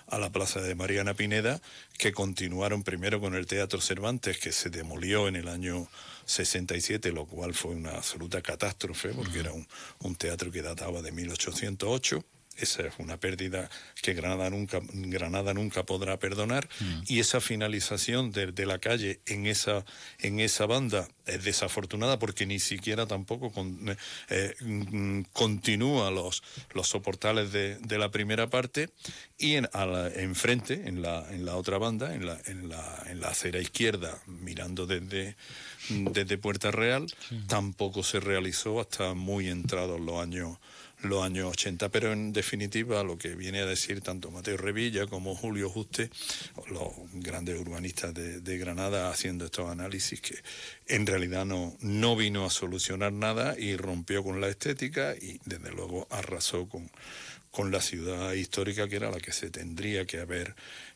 a la Plaza de Mariana Pineda, que continuaron primero con el Teatro Cervantes, que se demolió en el año 67, lo cual fue una absoluta catástrofe, porque era un teatro que databa de 1808. Esa es una pérdida que Granada nunca podrá perdonar. Y esa finalización de la calle en esa banda es desafortunada, porque ni siquiera tampoco continúa los soportales de la primera parte. Y enfrente, en la otra banda, en la acera izquierda, mirando desde Puerta Real, tampoco se realizó hasta muy entrados los años 80, pero en definitiva lo que viene a decir tanto Mateo Revilla como Julio Juste, los grandes urbanistas de Granada, haciendo estos análisis, que en realidad no vino a solucionar nada y rompió con la estética y desde luego arrasó con la ciudad histórica, que era la que se tendría que haber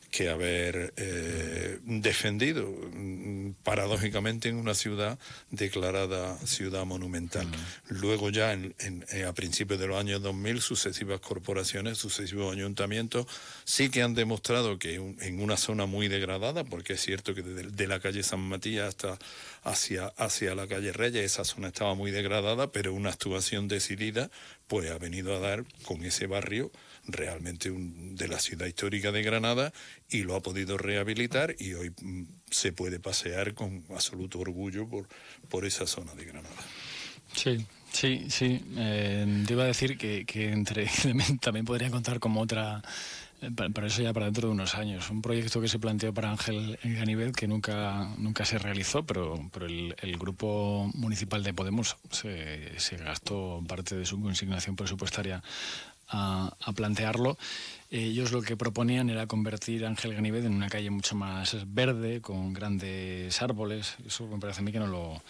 defendido, paradójicamente, en una ciudad declarada ciudad monumental. Luego ya a principios de los años 2000, sucesivas corporaciones, sucesivos ayuntamientos sí que han demostrado que en una zona muy degradada, porque es cierto que de la calle San Matías hasta hacia la calle Reyes, esa zona estaba muy degradada, pero una actuación decidida pues ha venido a dar con ese barrio realmente de la ciudad histórica de Granada, y lo ha podido rehabilitar, y hoy se puede pasear con absoluto orgullo por esa zona de Granada. Sí. Te iba a decir que también podría contar como otra, para eso ya para dentro de unos años, un proyecto que se planteó para Ángel Ganivet, que nunca se realizó, pero el grupo municipal de Podemos se gastó parte de su consignación presupuestaria a plantearlo. Ellos lo que proponían era convertir Ángel Ganivet en una calle mucho más verde, con grandes árboles. Eso me parece a mí que no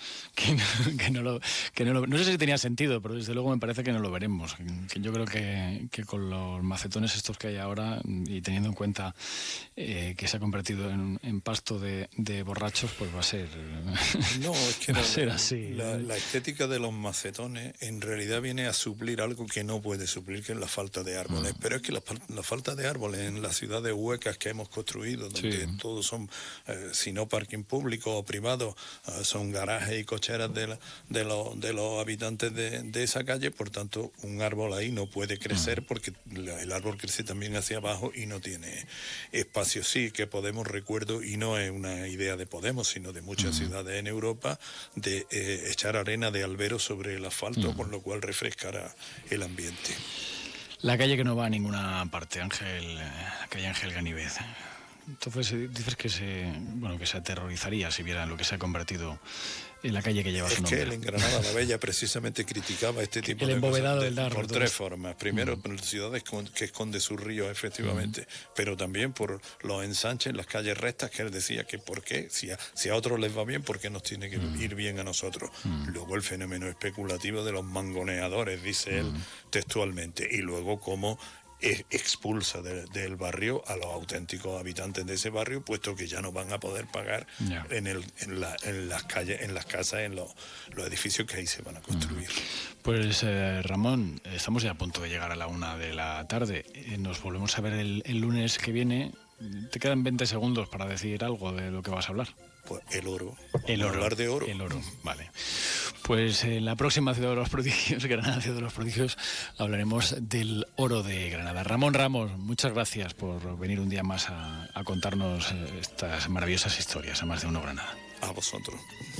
sé si tenía sentido, pero desde luego me parece que no lo veremos. Que yo creo que con los macetones estos que hay ahora, y teniendo en cuenta que se ha convertido en pasto de borrachos, pues va a ser... No, es que va a ser así. La estética de los macetones en realidad viene a suplir algo que no puede suplir, que es la falta de árboles. Pero es que la falta de árboles en las ciudades huecas que hemos construido, donde todos son, si no parking público o privado, son garajes y cocheras de los habitantes de esa calle. Por tanto, un árbol ahí no puede crecer, porque el árbol crece también hacia abajo y no tiene espacio. Sí que Podemos, recuerdo, y no es una idea de Podemos, sino de muchas ciudades en Europa, de echar arena de albero sobre el asfalto, con lo cual refrescará el ambiente. La calle que no va a ninguna parte, la calle Ángel Ganivet. Entonces dices que se aterrorizaría si viera lo que se ha convertido en la calle que lleva su nombre. Es que él en Granada la Bella precisamente criticaba este tipo de cosas por tres formas. Primero, por las ciudades que esconde sus ríos, efectivamente, pero también por los ensanches, las calles rectas, que él decía que por qué, si a otros les va bien, ¿por qué nos tiene que ir bien a nosotros? Luego el fenómeno especulativo de los mangoneadores, dice él textualmente, y luego cómo expulsa del barrio a los auténticos habitantes de ese barrio, puesto que ya no van a poder pagar en las calles, en las casas, en los edificios que ahí se van a construir. Pues Ramón, estamos ya a punto de llegar a la 1:00 p.m. Nos volvemos a ver el lunes que viene. Te quedan 20 segundos para decir algo de lo que vas a hablar. Pues el oro. Hablar de oro. El oro, vale. Pues en la próxima Ciudad de los Prodigios, Granada Ciudad de los Prodigios, hablaremos del oro de Granada. Ramón Ramos, muchas gracias por venir un día más a contarnos estas maravillosas historias, a Más de Uno Granada. A vosotros.